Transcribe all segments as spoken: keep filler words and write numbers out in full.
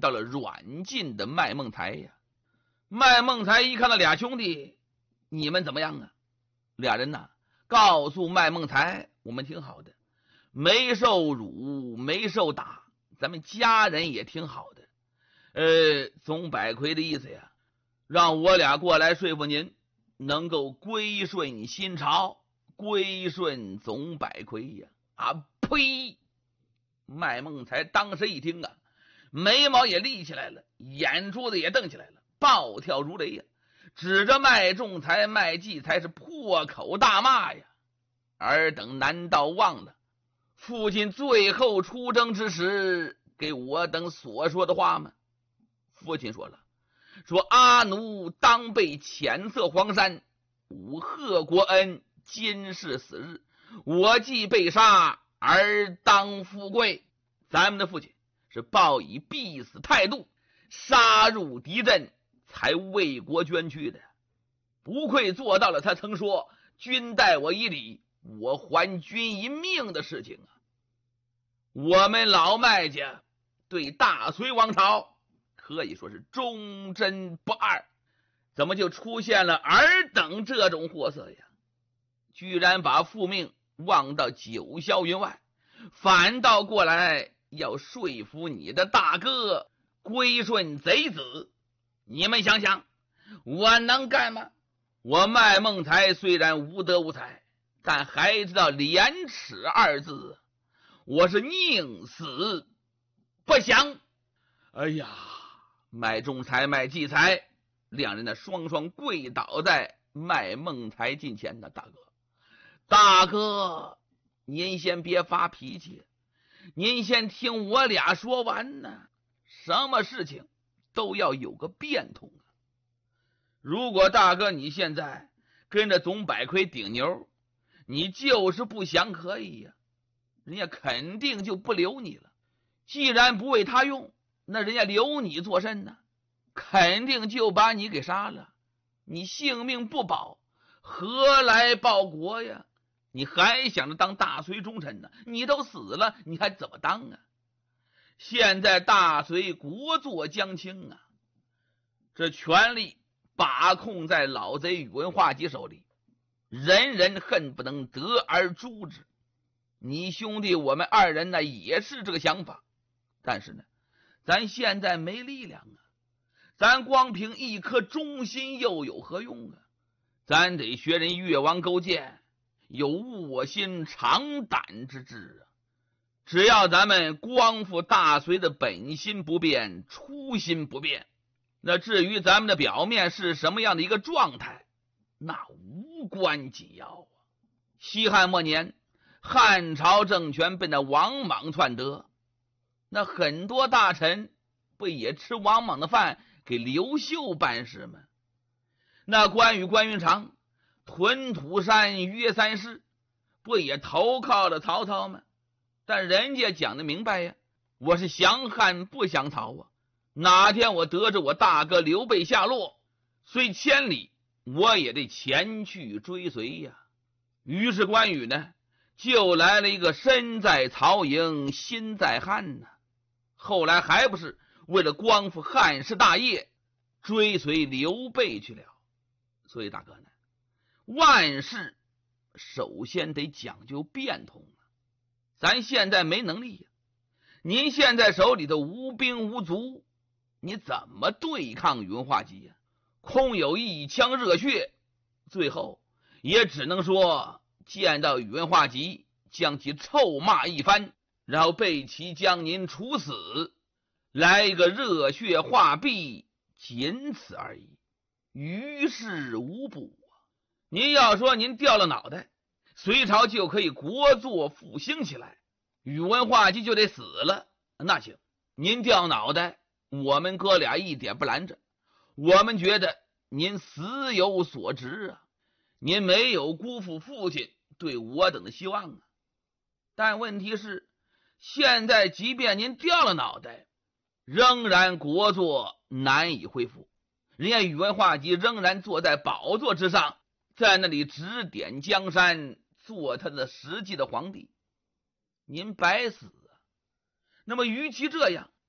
到了软禁的麦孟才呀。麦孟才一看到俩兄弟，你们怎么样啊？俩人呐告诉麦孟才，我们挺好的，没受辱，没受打，咱们家人也挺好的。呃，总百魁的意思呀，让我俩过来说服您，能够归顺新朝，归顺总百魁呀。啊呸！麦孟才当时一听啊，眉毛也立起来了，眼珠子也瞪起来了，暴跳如雷呀，指着麦仲才、麦季才是破口大骂呀。尔等难道忘了父亲最后出征之时给我等所说的话吗？父亲说了，说阿奴当被遣色黄山，吾贺国恩，今是死日，我既被杀而当富贵。咱们的父亲是抱以必死态度，杀入敌阵，才为国捐躯的，不愧做到了他曾说君待我以礼，我还君一命的事情啊。我们老麦家对大隋王朝可以说是忠贞不二，怎么就出现了尔等这种货色呀？居然把父命忘到九霄云外，反倒过来要说服你的大哥归顺贼子。你们想想，我能干吗？我麦孟才虽然无德无才，但还知道廉耻二字，我是宁死不降。哎呀，麦仲才、麦季才两人呢双双跪倒在麦孟才近前的。大哥大哥，您先别发脾气，您先听我俩说完呢。什么事情都要有个变通啊。如果大哥你现在跟着总百魁顶牛，你就是不降可以呀，人家肯定就不留你了。既然不为他用，那人家留你做甚呢？肯定就把你给杀了，你性命不保，何来报国呀？你还想着当大隋忠臣呢？你都死了，你还怎么当啊？现在大隋国祚将倾啊，这权力把控在老贼宇文化及手里，人人恨不能得而诛之。你兄弟我们二人呢也是这个想法，但是呢咱现在没力量啊，咱光凭一颗忠心又有何用啊？咱得学人越王勾践，有卧薪尝胆之志啊！只要咱们光复大隋的本心不变，初心不变，那至于咱们的表面是什么样的一个状态，那无关紧要啊。西汉末年，汉朝政权被那王莽篡得，那很多大臣不也吃王莽的饭给刘秀办事吗？那关羽、关云长、屯土山、约三世不也投靠了曹操吗？但人家讲的明白呀，我是降汉不降曹啊。哪天我得知我大哥刘备下落，虽千里我也得前去追随呀。于是关羽呢就来了一个身在曹营心在汉呢，后来还不是为了光复汉室大业，追随刘备去了。所以大哥呢，万事首先得讲究变通啊。咱现在没能力呀，您现在手里头无兵无卒，你怎么对抗宇文化及呀？空有一腔热血，最后也只能说见到宇文化及将其臭骂一番，然后被其将您处死，来一个热血化壁，仅此而已，于事无补啊。您要说您掉了脑袋，隋朝就可以国祚复兴起来，宇文化及就得死了，那行，您掉脑袋，我们哥俩一点不拦着，我们觉得您死有所值啊，您没有辜负父亲对我等的希望啊。但问题是，现在即便您掉了脑袋，仍然国祚难以恢复，人家宇文化及仍然坐在宝座之上，在那里指点江山，做他的实际的皇帝，您白死啊。那么与其这样，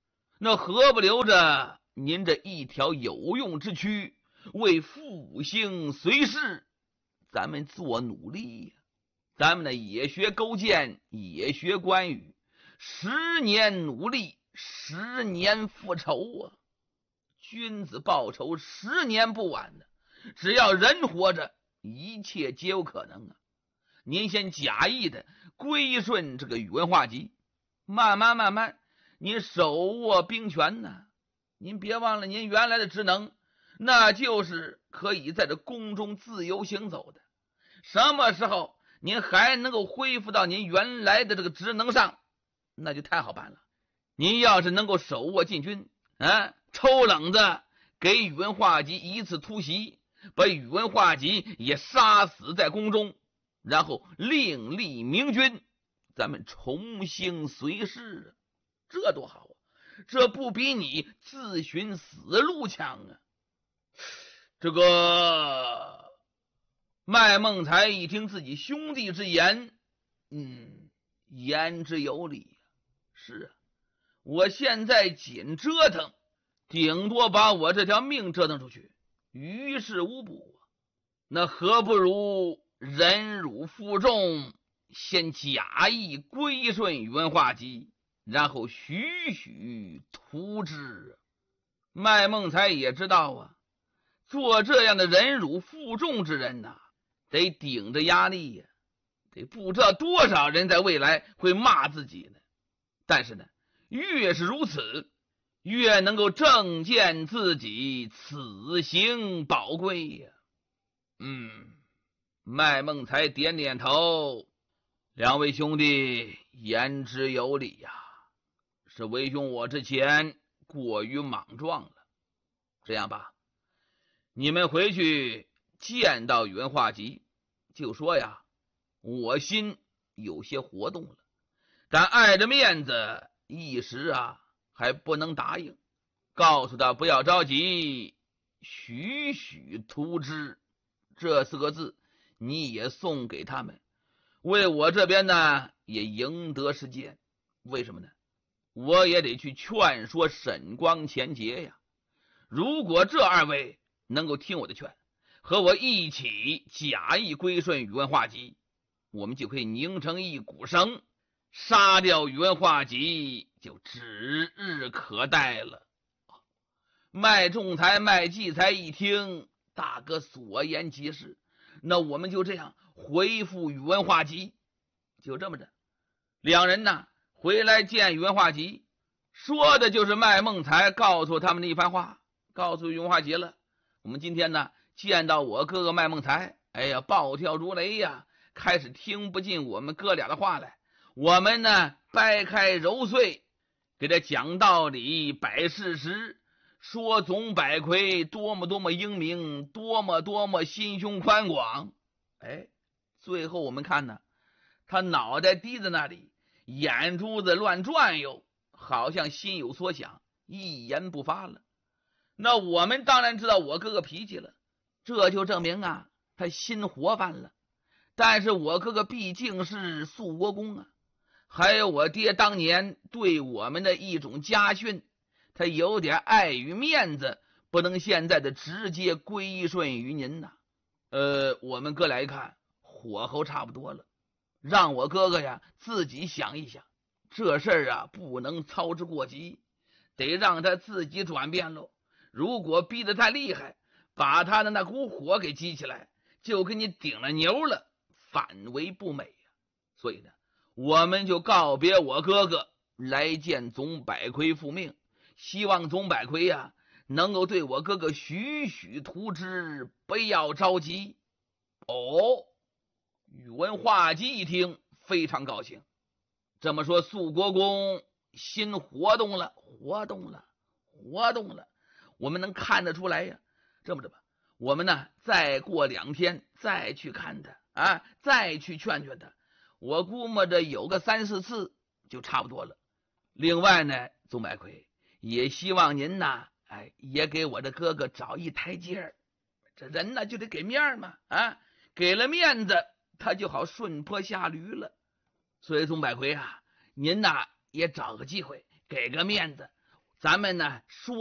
那何不留着您这一条有用之躯，为复兴隋氏，咱们做努力呀、啊？咱们呢也学勾践，也学关羽，十年努力，十年复仇啊！君子报仇，十年不晚的。只要人活着，一切皆有可能啊！您先假意的归顺这个宇文化及，慢慢慢慢，您手握兵权呢。您别忘了，您原来的职能，那就是可以在这宫中自由行走的。什么时候您还能够恢复到您原来的这个职能上，那就太好办了。您要是能够手握禁军，啊，抽冷子给宇文化及一次突袭，把宇文化及也杀死在宫中，然后另立明君，咱们重兴隋氏，这多好啊！这不比你自寻死路强啊！这个麦孟才一听自己兄弟之言，嗯，言之有理。是啊，我现在紧折腾，顶多把我这条命折腾出去，于事无补啊。那何不如忍辱负重，先假意归顺宇文化及，然后徐徐图之。麦孟才也知道啊，做这样的忍辱负重之人呐、啊，得顶着压力呀、啊，得不知道多少人在未来会骂自己呢。但是呢，越是如此，越能够正见自己此行宝贵呀、啊。嗯，麦孟才点点头，两位兄弟言之有理呀、啊，是为兄我之前过于莽撞了。这样吧，你们回去见到宇文化及，就说呀，我心有些活动了，但碍着面子，一时啊还不能答应。告诉他不要着急，徐徐图之，这四个字你也送给他们，为我这边呢也赢得时间。为什么呢？我也得去劝说沈光、钱杰呀。如果这二位能够听我的劝，和我一起假意归顺宇文化及，我们就可以拧成一股绳，杀掉宇文化及就指日可待了。麦仲才、麦季才一听，大哥所言极是，那我们就这样回复宇文化及。就这么着，两人呢回来见宇文化及，说的就是麦孟才告诉他们的一番话，告诉宇文化及了，我们今天呢见到我哥哥麦孟才，哎呀暴跳如雷呀，开始听不进我们哥俩的话来。我们呢掰开揉碎，给他讲道理，摆事实，说总百魁多么多么英明，多么多么心胸宽广。哎，最后我们看呢，他脑袋低在那里，眼珠子乱转悠，好像心有所想，一言不发了。那我们当然知道我哥哥脾气了，这就证明啊他心活泛了。但是我哥哥毕竟是肃国公啊，还有我爹当年对我们的一种家训，他有点碍于面子，不能现在的直接归顺于您呐。呃，我们哥俩一看火候差不多了，让我哥哥呀自己想一想，这事儿啊不能操之过急，得让他自己转变喽。如果逼得太厉害，把他的那股火给激起来，就跟你顶了牛了，反为不美呀、啊。所以呢，我们就告别我哥哥，来见总百魁复命，希望总百魁呀、啊、能够对我哥哥徐徐图之，不要着急。哦，宇文化及一听非常高兴，这么说肃国公心活动了，活动了，活动了，我们能看得出来呀。这么着吧，我们呢再过两天再去看他啊，再去劝劝他，我估摸着有个三四次就差不多了。另外呢，总百魁也希望您呐，哎，也给我的哥哥找一台阶儿。这人呢就得给面嘛，啊，给了面子，他就好顺坡下驴了。所以总百魁啊，您呐也找个机会，给个面子， 咱们呢说